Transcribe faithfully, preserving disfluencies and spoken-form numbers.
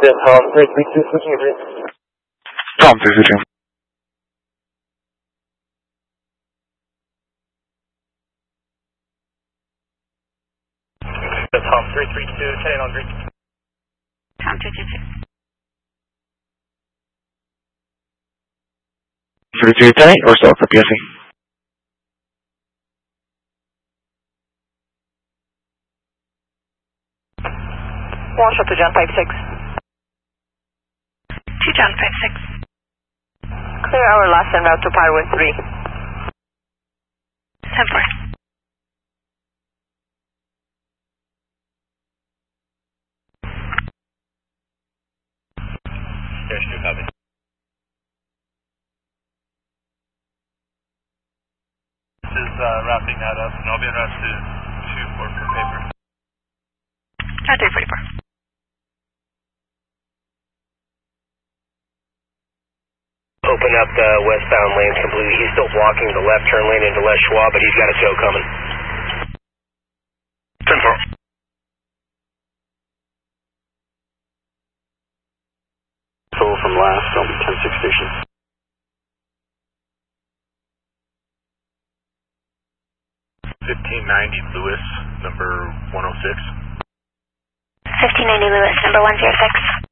This Tom three three two switching agreement. Tom three three two. Tom three three two, ten on green. Tom two two two. three three ten or stop for P S C? One shot to John five six. To John five six. Clear our last en route to Parway three. ten four. There's two copies. This is uh, wrapping that up, and I'll be around to two four for paper. John two forty-four. Open up the westbound lanes completely. He's still blocking the left turn lane into Les Schwab, but he's got a tow coming. ten four. Tow from last on ten six station. fifteen ninety Lewis, number one oh six. fifteen ninety Lewis, number one oh six.